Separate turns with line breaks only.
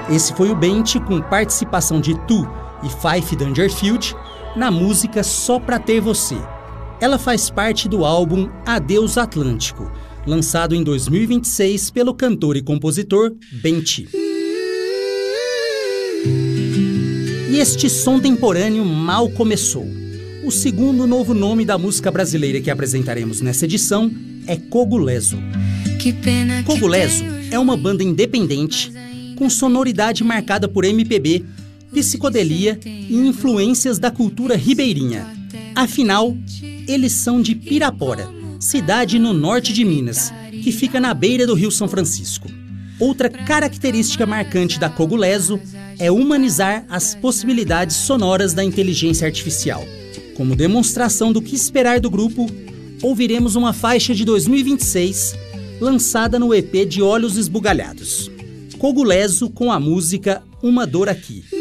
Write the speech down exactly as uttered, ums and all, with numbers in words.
Esse foi o Bente com participação de Tu e Fife Dangerfield na música Só Pra Ter Você. Ela faz parte do álbum Adeus Atlântico, lançado em dois mil e vinte e seis pelo cantor e compositor Bente. E este som temporâneo mal começou. O segundo novo nome da música brasileira que apresentaremos nessa edição é Cogulezo. Cogulezo é uma banda independente com sonoridade marcada por M P B, psicodelia e influências da cultura ribeirinha. Afinal, eles são de Pirapora, cidade no norte de Minas, que fica na beira do Rio São Francisco. Outra característica marcante da Cogulezo é humanizar as possibilidades sonoras da inteligência artificial. Como demonstração do que esperar do grupo, ouviremos uma faixa de dois mil e vinte e seis, lançada no E P de Olhos Esbugalhados. Cogulezo com a música Uma Dor Aqui.